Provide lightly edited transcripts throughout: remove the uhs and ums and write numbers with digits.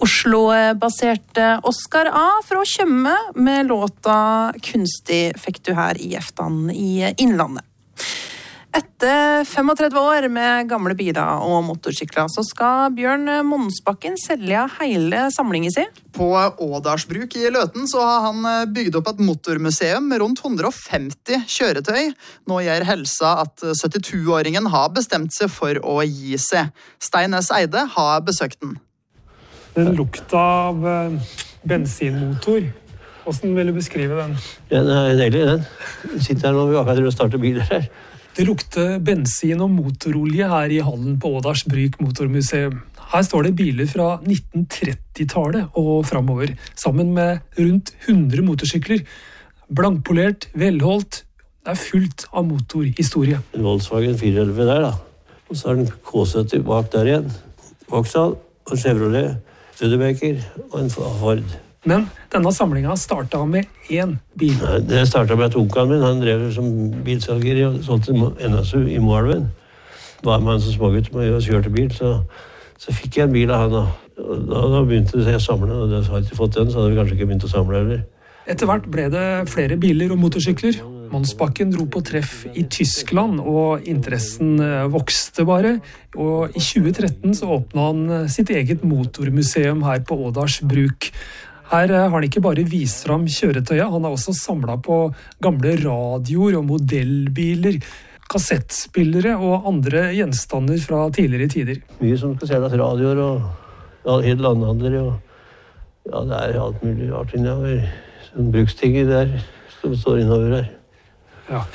Oslo-baserte Oscar A fra Tjøme med låta «Kunstig» fikk du her i Eftan i Innlandet. Etter 35 år med gamle biler og motorsykler, så skal Bjørn Monsbakken selge hele samlingen sin. På Ådalsbruk i Løten så har han bygd opp et motormuseum med rundt 150 kjøretøy. Nå gjør helsa at 72-åringen har bestemt seg for å gi seg. Stein S. Eide har besøkt den. Den lukta av bensinmotor, hvordan vil du beskrive den? Den er deilig, den. Den sitter her når vi akkurat starter biler her. Det lukter bensin og motorolje her i hallen på Ådalsbruk motormuseum. Her står det biler fra 1930-tallet og fremover, sammen med rundt 100 motorsykler. Blankpolert, velholdt, det er fullt av motorhistorie. En Volkswagen 411 der da, og så er den K70 bak der igjen. Vauxhall og Chevrolet, Studebaker og en Ford. Men denne samlingen startet med én bil. Nei, det startet med at onkelen min, han drev som bilsalger og solgte NSU i Moelven. Var med han som smågutt med å kjørte bil, så fikk jeg en bil av han da. Og da begynte jeg å samle, og da hadde jeg ikke fått den, så hadde vi kanskje ikke begynt å samle heller. Etter hvert ble det flere biler og motorsykler. Monsbakken dro på treff i Tyskland, og interessen vokste bare. Og i 2013 så åpnet han sitt eget motormuseum her på Ådalsbruk. Her har han ikke bare vist fram kjøretøyet, han har også samlet på gamle radioer og modellbiler, kassettspillere og andre gjenstander fra tidligere tider. Mye som skal selges, radioer og helt landhandler, og ja, det er alt mulig rart innover. Sånn bruksting der som står innover her. Ja,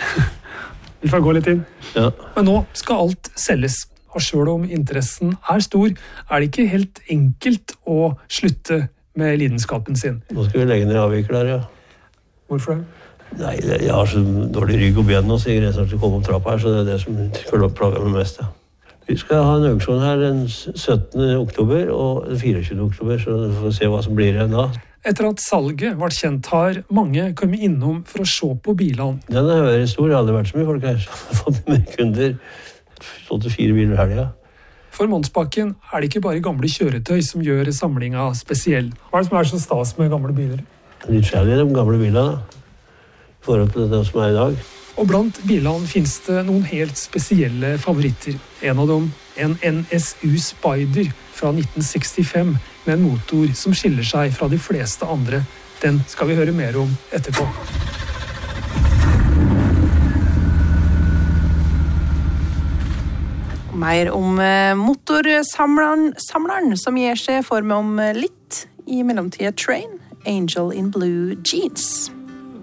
vi får gå litt inn. Ja. Men nå skal alt selges, og selv om interessen er stor, er det ikke helt enkelt å slutte med lidenskapen sin. Nå skal vi legge ned avvikler, ja. Hvorfor det? Nei, jeg har så dårlig rygg og ben nå, så jeg greier snart til å komme opp trappa her, så det er det som plager meg mest, ja. Vi skal ha en auksjon her den 17. oktober og den 24. oktober, så vi får se hva som blir igjen da. Etter at salget var kjent, har mange kommet innom for å se på bilene. Den har vært stor, det har aldri vært så mye folk her. Jeg har fått med kunder, stått 4 biler her, ja. For Monsbakken er det ikke bare gamle kjøretøy som gjør samlingen spesiell. Hva er det som er så stas med gamle biler? Litt skjærlig de gamle bilene da, i forhold til det som er i dag. Og blant bilene finnes det noen helt spesielle favoritter. En av dem, en NSU Spider fra 1965, med en motor som skiller seg fra de fleste andre. Den skal vi høre mer om etterpå. Mer om motorsamleren som gir seg form om litt i mellomtida Train, Angel in Blue Jeans.